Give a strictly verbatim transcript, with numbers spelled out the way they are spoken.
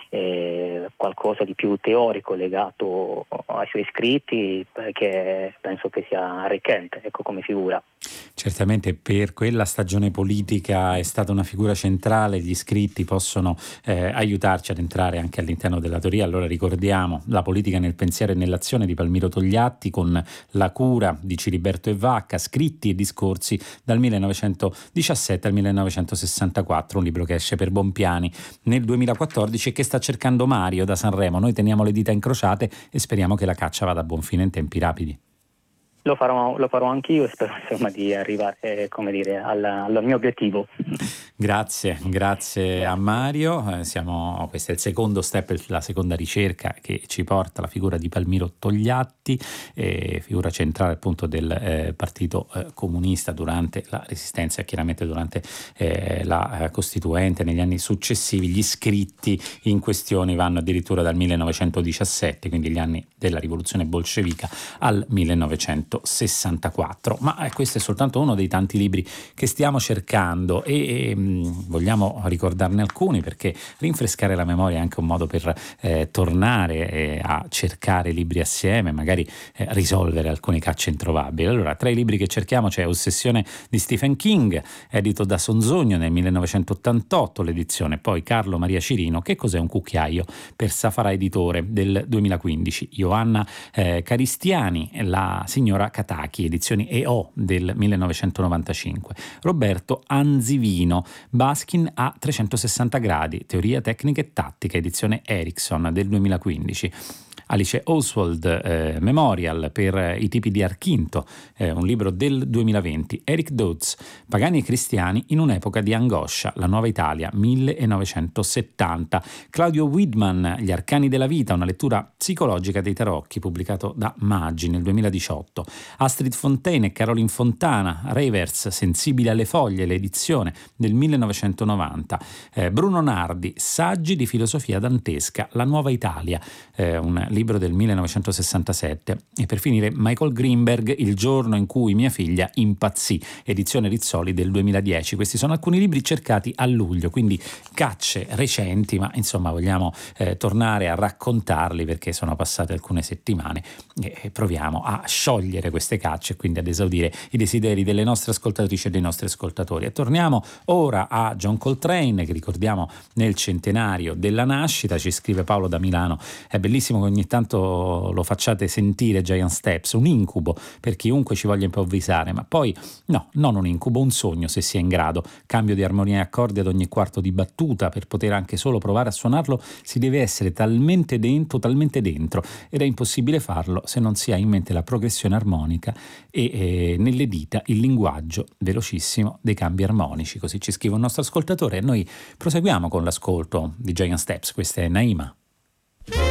eh, qualcosa di più teorico legato ai suoi scritti, che penso che sia arricchente, ecco, come figura. Certamente per quella stagione politica è stata una figura centrale, gli scritti possono eh, aiutarci ad entrare anche all'interno della teoria. Allora ricordiamo La politica nel pensiero e nell'azione di Palmiro Togliatti con La cura di Ciliberto e Vacca, scritti e discorsi dal millenovecentodiciassette al millenovecentosessantaquattro, un libro che esce per Bompiani nel duemilaquattordici e che sta cercando Mario da Sanremo. Noi teniamo le dita incrociate e speriamo che la caccia vada a buon fine in tempi rapidi. Lo farò, lo farò anch'io e spero insomma di arrivare, come dire, al, al mio obiettivo. Grazie, grazie a Mario. Eh, siamo, questo è il secondo step, la seconda ricerca che ci porta alla figura di Palmiro Togliatti, eh, figura centrale appunto del eh, Partito eh, Comunista durante la Resistenza e chiaramente durante eh, la eh, Costituente negli anni successivi. Gli scritti in questione vanno addirittura dal millenovecentodiciassette, quindi gli anni della rivoluzione bolscevica, al millenovecentosessantaquattro. Ma eh, questo è soltanto uno dei tanti libri che stiamo cercando e, e vogliamo ricordarne alcuni, perché rinfrescare la memoria è anche un modo per eh, tornare eh, a cercare libri assieme, magari eh, risolvere alcune cacce introvabili. Allora, tra i libri che cerchiamo c'è Ossessione di Stephen King, edito da Sonzogno nel millenovecentottantotto l'edizione, poi Carlo Maria Cirino, Che cos'è un cucchiaio, per Safara Editore del duemilaquindici, Ioanna eh, Caristiani, La signora Kataki, edizioni E O del millenovecentonovantacinque, Roberto Anzivino, Baskin a trecentosessanta gradi, teoria, tecnica e tattica, edizione Erickson del duemilaquindici. Alice Oswald, eh, Memorial per i tipi di Archinto, eh, un libro del duemilaventi. Eric Dodds, Pagani e cristiani in un'epoca di angoscia, La nuova Italia, millenovecentosettanta. Claudio Widman, Gli arcani della vita, una lettura psicologica dei tarocchi, pubblicato da Maggi nel duemiladiciotto. Astrid Fontaine e Caroline Fontana, Reverse, Sensibile alle foglie, l'edizione del millenovecentonovanta. Eh, Bruno Nardi, Saggi di filosofia dantesca, La nuova Italia, eh, un libro del millenovecentosessantasette. E per finire Michael Greenberg, Il giorno in cui mia figlia impazzì, edizione Rizzoli del duemiladieci. Questi sono alcuni libri cercati a luglio, quindi cacce recenti, ma insomma vogliamo eh, tornare a raccontarli perché sono passate alcune settimane e proviamo a sciogliere queste cacce e quindi ad esaudire i desideri delle nostre ascoltatrici e dei nostri ascoltatori. E torniamo ora a John Coltrane, che ricordiamo nel centenario della nascita. Ci scrive Paolo da Milano: è bellissimo che ogni tanto lo facciate sentire Giant Steps, un incubo per chiunque ci voglia improvvisare, ma poi no, non un incubo, un sogno se si è in grado. Cambio di armonia e accordi ad ogni quarto di battuta, per poter anche solo provare a suonarlo si deve essere talmente dentro, talmente dentro, ed è impossibile farlo se non si ha in mente la progressione armonica e eh, nelle dita il linguaggio velocissimo dei cambi armonici. Così ci scrive un nostro ascoltatore e noi proseguiamo con l'ascolto di Giant Steps. Questa è Naima.